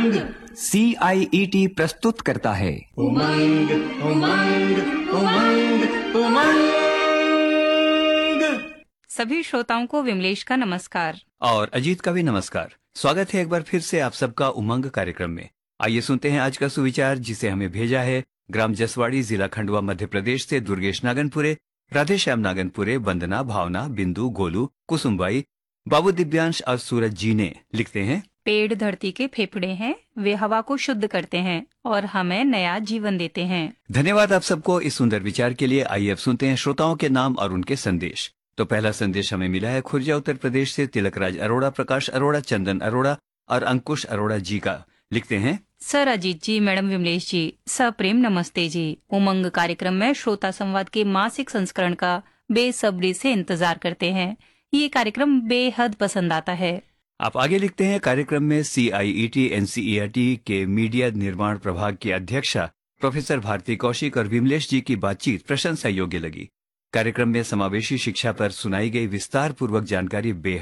उमंग CIET प्रस्तुत करता है उमंग उमंग उमंग उमंग। सभी श्रोताओं को विमलेश का नमस्कार और अजीत का भी नमस्कार। स्वागत है एक बार फिर से आप सबका उमंग कार्यक्रम में। आइए सुनते हैं आज का सुविचार, जिसे हमें भेजा है ग्राम जसवाड़ी, जिला खंडवा, मध्य प्रदेश से दुर्गेश नागनपुरे, राधेश्याम नागनपुरे, वंदना, भावना, बिंदु, गोलू, कुसुमबाई, बाबू दिव्यांश और सूरज जी ने। लिखते हैं, पेड़ धरती के फेफड़े हैं, वे हवा को शुद्ध करते हैं और हमें नया जीवन देते हैं। धन्यवाद आप सबको इस सुंदर विचार के लिए। आइए अब सुनते हैं श्रोताओं के नाम और उनके संदेश। तो पहला संदेश हमें मिला है खुर्जा, उत्तर प्रदेश से तिलकराज अरोड़ा, प्रकाश अरोड़ा, चंदन अरोड़ा और अंकुश अरोड़ा जी का। लिखते हैं, सर अजीत जी, मैडम विमलेश जी, सप्रेम नमस्ते जी। उमंग कार्यक्रम में श्रोता संवाद के मासिक संस्करण का बेसब्री से इंतजार करते हैं। ये कार्यक्रम बेहद पसंद आता है। आप आगे लिखते हैं, कार्यक्रम में CIET NCERT के मीडिया निर्माण प्रभाग की अध्यक्षा प्रोफेसर भारती कौशिक और विमलेश जी की बातचीत प्रशंसा योग्य लगी। कार्यक्रम में समावेशी शिक्षा पर सुनाई गई विस्तार पूर्वक जानकारी बेहद